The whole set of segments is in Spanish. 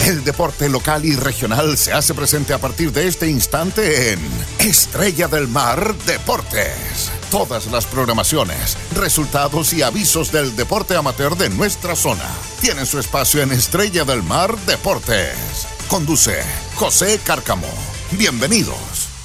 El deporte local y regional se hace presente a partir de este instante en Estrella del Mar Deportes. Todas las programaciones, resultados y avisos del deporte amateur de nuestra zona tienen su espacio en Estrella del Mar Deportes. Conduce José Cárcamo. Bienvenidos.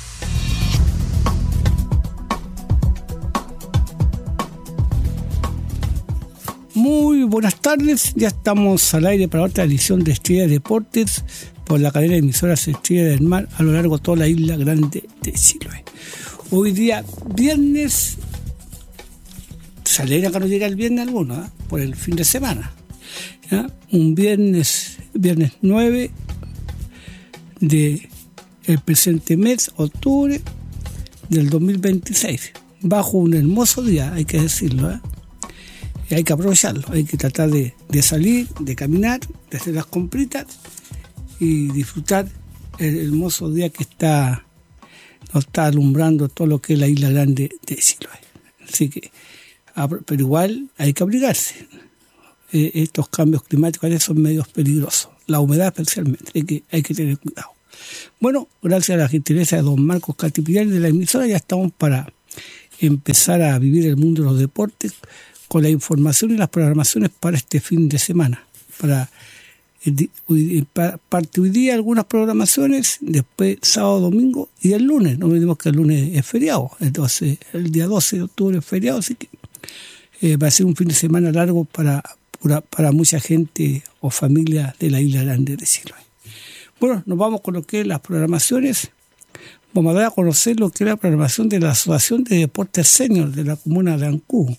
Muy buenas tardes, ya estamos al aire para otra edición de Estrella Deportes por la cadena de emisoras Estrella del Mar a lo largo de toda la isla grande de Chiloé. Hoy día, viernes, se alegra que no llega el viernes alguno, por el fin de semana. ¿Ya? Un viernes 9 del presente mes, octubre del 2026, bajo un hermoso día, hay que decirlo, y hay que aprovecharlo, hay que tratar de salir, de caminar, de hacer las compritas y disfrutar el hermoso día que nos está alumbrando todo lo que es la isla grande de Chiloé. Así que, pero igual hay que abrigarse. Estos cambios climáticos a veces son medios peligrosos, la humedad especialmente, hay que tener cuidado. Bueno, gracias a la gentileza de don Marcos Catipillán de la emisora, ya estamos para empezar a vivir el mundo de los deportes con la información y las programaciones para este fin de semana. Parte hoy día algunas programaciones, después sábado, domingo y el lunes. No olvidemos que el lunes es feriado, entonces el día 12 de octubre es feriado, así que va a ser un fin de semana largo para mucha gente o familia de la isla grande de Chiloé. Bueno, nos vamos con lo que es las programaciones. Vamos a dar a conocer lo que es la programación de la Asociación de Deportes Senior de la comuna de Ancú,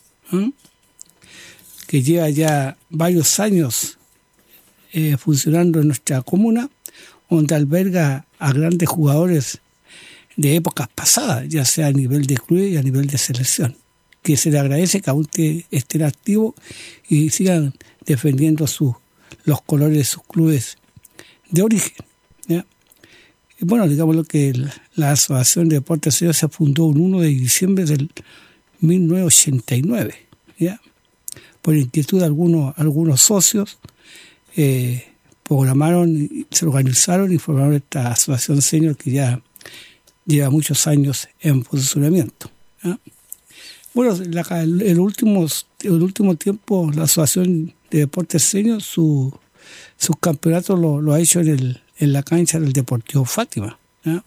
que lleva ya varios años funcionando en nuestra comuna, donde alberga a grandes jugadores de épocas pasadas, ya sea a nivel de club y a nivel de selección, que se le agradece que aún estén activos y sigan defendiendo los colores de sus clubes de origen, ¿ya? Y bueno, digamos que la Asociación de Deportes Senior se fundó el 1 de diciembre del 1989, ¿ya? Por inquietud de algunos socios, programaron, se organizaron y formaron esta asociación senior que ya lleva muchos años en funcionamiento, ¿ya? Bueno, el último tiempo la Asociación de Deportes Senior sus campeonatos lo ha hecho en la cancha del Deportivo Fátima, ¿ya?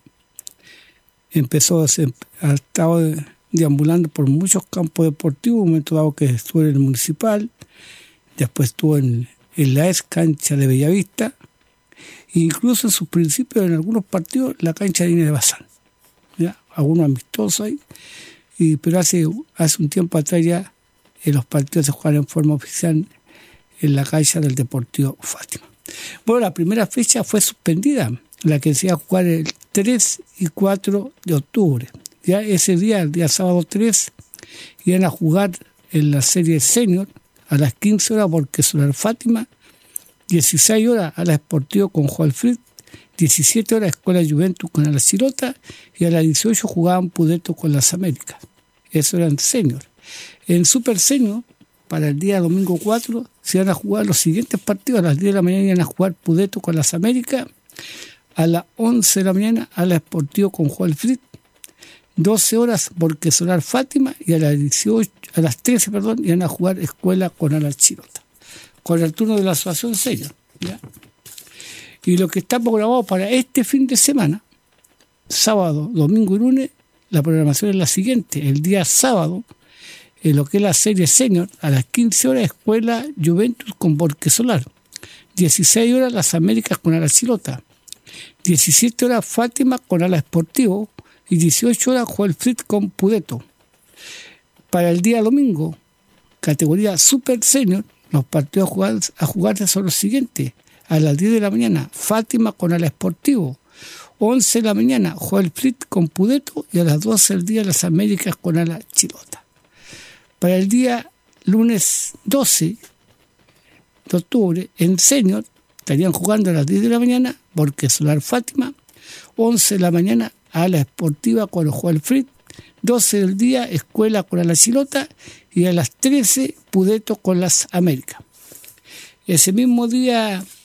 Ha estado deambulando por muchos campos deportivos, un momento dado que estuvo en el municipal, después estuvo en la ex cancha de Bellavista, e incluso en sus principios en algunos partidos la cancha de Ine de Bazán, ¿ya? Algunos amistosos ahí, pero hace un tiempo atrás ya los partidos se jugaron en forma oficial en la cancha del Deportivo Fátima. Bueno, la primera fecha fue suspendida, la que se iba a jugar el 3 y 4 de octubre. Ya ese día, el día sábado 3, iban a jugar en la serie senior a las 15 horas porque Solar Fátima, 16 horas a la Sportivo con Joalfrid, 17 horas Escuela Juventus con la Chilota y a las 18 jugaban Pudeto con las Américas. Eso eran senior. En Super Senior, para el día domingo 4, se iban a jugar los siguientes partidos. A las 10 de la mañana iban a jugar Pudeto con las Américas, a las 11 de la mañana a la Sportivo con Joalfrid, 12 horas porque Solar Fátima y a las 13 iban a jugar Escuela con la Chilota, con el turno de la Asociación Senior, ¿ya? Y lo que está programado para este fin de semana, sábado, domingo y lunes, la programación es la siguiente. El día sábado, en lo que es la serie senior, a las 15 horas Escuela Juventus con Borque Solar, 16 horas las Américas con la Chilota, 17 horas Fátima con Ala Sportivo y 18 horas Joalfrid con Pudeto. Para el día domingo, categoría Super Senior, los partidos a jugarse son los siguientes. A las 10 de la mañana, Fátima con Ala Sportivo. 11 de la mañana, Joalfrid con Pudeto. Y a las 12 del día, las Américas con Ala Chilota. Para el día lunes 12 de octubre, en Senior, estarían jugando a las 10 de la mañana, porque Solar Fátima. 11 de la mañana, Ala Sportiva con Joalfrid. 12 del día, Escuela con la Chilota, y a las 13, Pudeto con las Américas. Ese mismo día,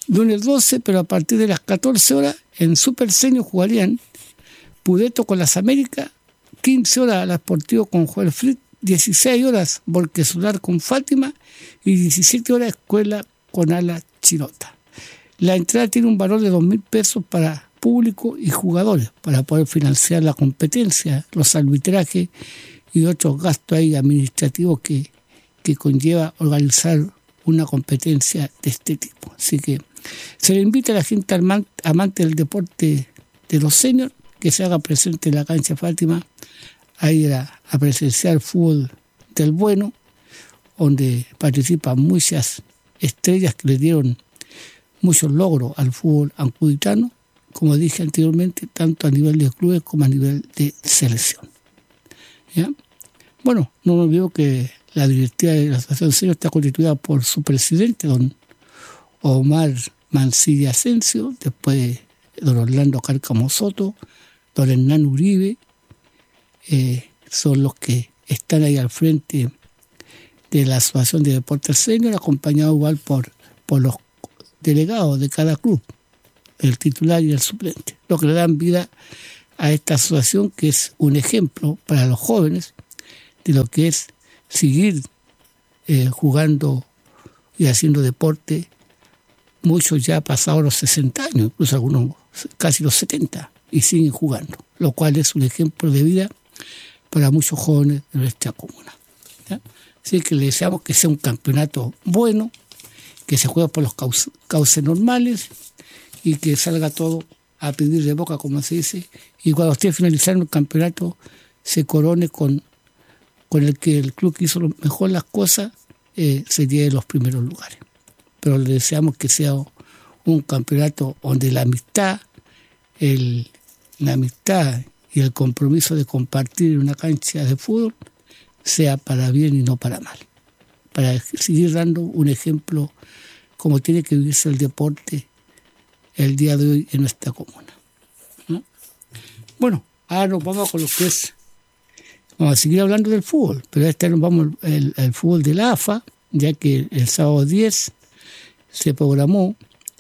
lunes 12, pero a partir de las 14 horas en Super Senior jugarían Pudeto con las Américas, 15 horas la Sportivo con Joel Fritz, 16 horas Borque Solar con Fátima y 17 horas Escuela con Ala Chirota. La entrada tiene un valor de 2.000 pesos para público y jugadores para poder financiar la competencia, los arbitrajes y otros gastos ahí administrativos que conlleva organizar una competencia de este tipo. Así que se le invita a la gente amante del deporte de los seniors que se haga presente en la cancha Fátima a ir a presenciar fútbol del bueno, donde participan muchas estrellas que le dieron muchos logros al fútbol ancuditano, como dije anteriormente, tanto a nivel de clubes como a nivel de selección. ¿Ya? Bueno, no me olvido que la directiva de la Asociación Senior está constituida por su presidente, don Omar Mancilla Asensio, después don Orlando Cárcamo Soto, don Hernán Uribe, son los que están ahí al frente de la Asociación de Deportes Senior, acompañado igual por los delegados de cada club, el titular y el suplente, lo que le dan vida a esta asociación, que es un ejemplo para los jóvenes de lo que es seguir jugando y haciendo deporte. Muchos ya pasados los 60 años, incluso algunos casi los 70, y siguen jugando, lo cual es un ejemplo de vida para muchos jóvenes de nuestra comuna. ¿Ya? Así que le deseamos que sea un campeonato bueno, que se juegue por los cauces normales y que salga todo a pedir de boca, como se dice, y cuando esté finalizando el campeonato se corone con el que el club que hizo mejor las cosas se lleve los primeros lugares. Pero le deseamos que sea un campeonato donde la amistad y el compromiso de compartir una cancha de fútbol sea para bien y no para mal, para seguir dando un ejemplo como tiene que vivirse el deporte el día de hoy en nuestra comuna, ¿no? Bueno, ahora nos vamos con lo que es, vamos a seguir hablando del fútbol, pero este nos vamos al fútbol de la AFA, ya que el sábado 10 se programó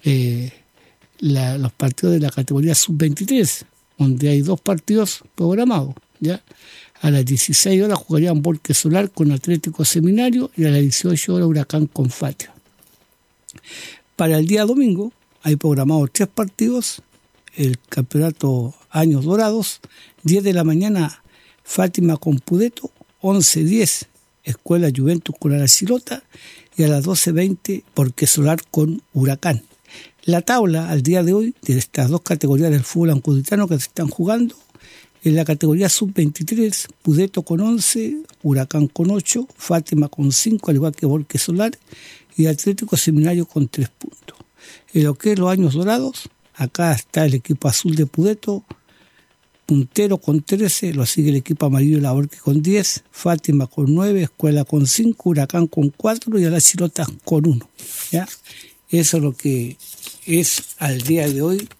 los partidos de la categoría sub-23, donde hay 2 partidos programados, ¿ya? A las 16 horas jugarían Borque Solar con Atlético Seminario y a las 18 horas Huracán con Fátima. Para el día domingo hay programados 3 partidos, el campeonato Años Dorados, 10 de la mañana Fátima con Pudeto, 11:10 Escuela Juventus con Arachilota y a las 12:20 Borque Solar con Huracán. La tabla al día de hoy de estas 2 categorías del fútbol ancuditano que se están jugando: en la categoría sub-23, Pudeto con 11, Huracán con 8, Fátima con 5, al igual que Borque Solar, y Atlético Seminario con 3 puntos. En lo que es los Años Dorados, acá está el equipo azul de Pudeto, puntero con 13, lo sigue el equipo amarillo La Borque con 10, Fátima con 9, Escuela con 5, Huracán con 4 y Arachilota con 1. ¿Ya? Eso es lo que es al día de hoy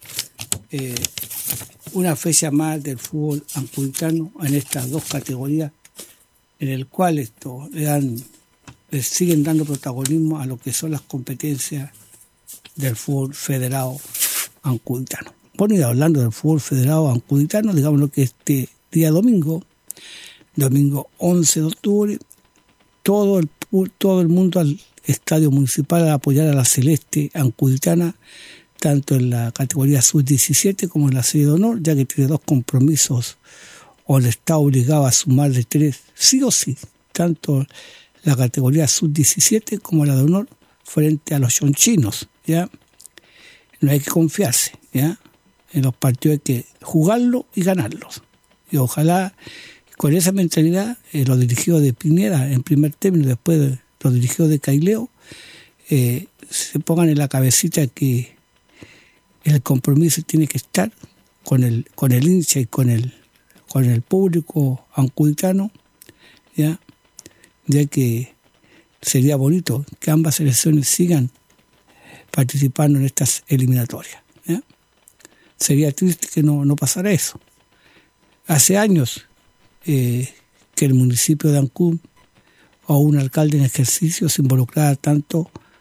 una fecha más del fútbol ancuditano en estas 2 categorías, en el cual le siguen dando protagonismo a lo que son las competencias del fútbol federado ancuditano. Bueno, y hablando del fútbol federado ancuditano, digamos lo que este día domingo 11 de octubre, todo el mundo al estadio municipal a apoyar a la Celeste ancuditana, tanto en la categoría sub-17 como en la serie de honor, ya que tiene 2 compromisos donde está obligado a sumar de 3, sí o sí, tanto la categoría sub-17 como la de honor frente a los chonchinos, ¿ya? No hay que confiarse, ¿ya? En los partidos hay que jugarlos y ganarlos. Y ojalá con esa mentalidad los dirigidos de Piñera en primer término, después los dirigidos de Caileo, se pongan en la cabecita que el compromiso tiene que estar con el hincha y con el público ancuditano, ya que sería bonito que ambas selecciones sigan participando en estas eliminatorias, ¿ya? Sería triste que no pasara eso. Hace años que el municipio de Ancud o un alcalde en ejercicio se involucrara tanto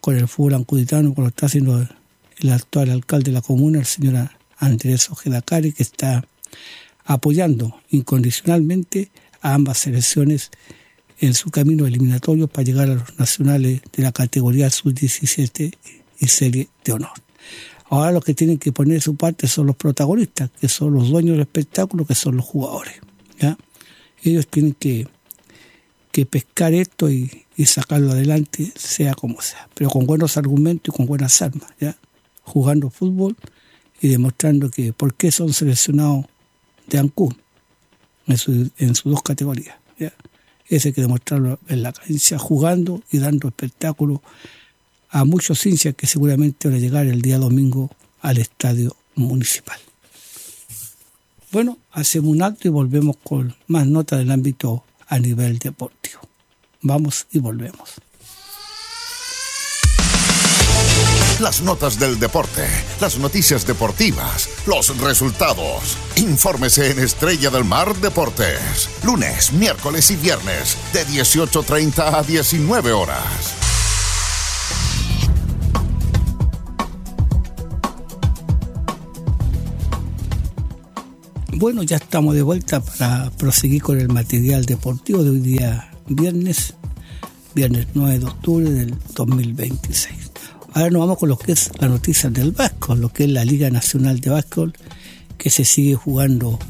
con el fútbol ancuditano, como lo está haciendo el actual alcalde de la comuna, el señor Andrés Ojeda Cari, que está apoyando incondicionalmente a ambas selecciones en su camino eliminatorio para llegar a los nacionales de la categoría sub-17 y serie de honor. Ahora los que tienen que poner su parte son los protagonistas, que son los dueños del espectáculo, que son los jugadores, ¿ya? Ellos tienen que pescar esto y sacarlo adelante, sea como sea, pero con buenos argumentos y con buenas armas, ¿ya? Jugando fútbol y demostrando que por qué son seleccionados de Ancud en sus dos categorías, ¿ya? Ese hay que demostrarlo en la cancha, jugando y dando espectáculo a muchos hinchas que seguramente van a llegar el día domingo al estadio municipal. Bueno, hacemos un alto y volvemos con más notas del ámbito a nivel deportivo. Vamos y volvemos. Las notas del deporte, las noticias deportivas, los resultados. Infórmese en Estrella del Mar Deportes. Lunes, miércoles y viernes de 18:30 a 19 horas. Bueno, ya estamos de vuelta para proseguir con el material deportivo de hoy día viernes 9 de octubre del 2026. Ahora nos vamos con lo que es la noticia del básquetbol, lo que es la Liga Nacional de Básquetbol, que se sigue jugando